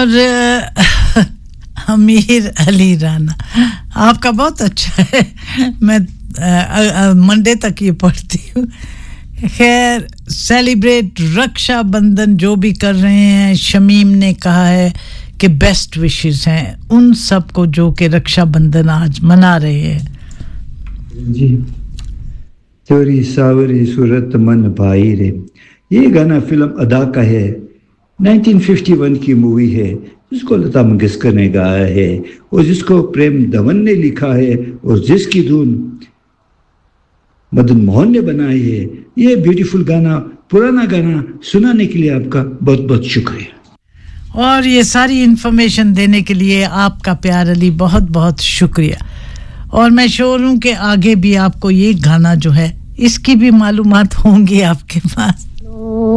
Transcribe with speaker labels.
Speaker 1: और अमीर अली राना, आपका बहुत अच्छा है, मैं मंडे तक ये पढ़ती हूँ। खैर, सेलिब्रेट रक्षा बंधन जो भी कर रहे हैं, शमीम ने कहा है कि बेस्ट विशेस हैं उन सबको जो कि रक्षा बंधन आज मना रहे हैं
Speaker 2: जी। तेरी सावरी सूरत मन भाई रे, ये गाना फिल्म अदा का है, 1951 की मूवी है, जिसको लता मंगेशकर ने गाया है और जिसको प्रेम धवन ने लिखा है और जिसकी धुन मदन मोहन ने बनाई है। ये ब्यूटीफुल गाना, पुराना गाना सुनाने के लिए आपका बहुत बहुत शुक्रिया।
Speaker 1: और ये सारी इन्फॉर्मेशन देने के लिए आपका प्यार अली, बहुत बहुत शुक्रिया। और मैं शोरूम के आगे भी आपको ये गाना जो है इसकी भी मालूमात होंगी आपके पास।